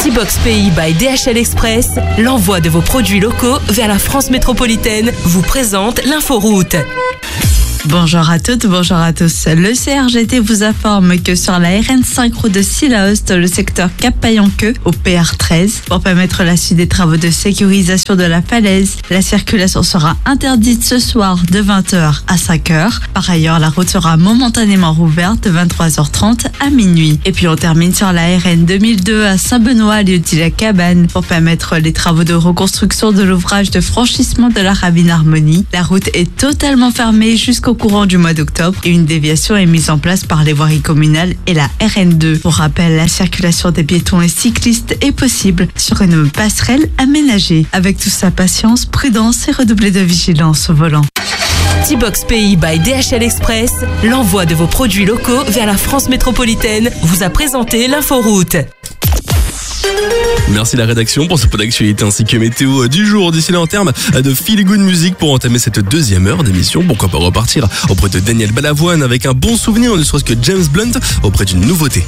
T-Box Pays by DHL Express, l'envoi de vos produits locaux vers la France métropolitaine, vous présente l'inforoute. Bonjour à toutes, bonjour à tous. Le CRGT vous informe que sur la RN5 route de Sillaost, dans le secteur Cap-Payanqueux, au PR13, pour permettre la suite des travaux de sécurisation de la falaise, la circulation sera interdite ce soir de 20h à 5h. Par ailleurs, la route sera momentanément rouverte de 23h30 à minuit. Et puis on termine sur la RN 2002 à Saint-Benoît, lieu-dit-la-Cabane, pour permettre les travaux de reconstruction de l'ouvrage de franchissement de la Ravine Harmonie. La route est totalement fermée jusqu'au courant du mois d'octobre et une déviation est mise en place par les voiries communales et la RN2. Pour rappel, la circulation des piétons et cyclistes est possible sur une passerelle aménagée. Avec toute sa patience, prudence et redoubler de vigilance au volant. T-Box Pays by DHL Express, l'envoi de vos produits locaux vers la France métropolitaine, vous a présenté l'inforoute. Merci la rédaction pour ce peu d'actualité ainsi que météo du jour. D'ici là, en termes de feel good music pour entamer cette deuxième heure d'émission, pourquoi pas repartir auprès de Daniel Balavoine avec un bon souvenir, ne serait-ce que James Blunt auprès d'une nouveauté.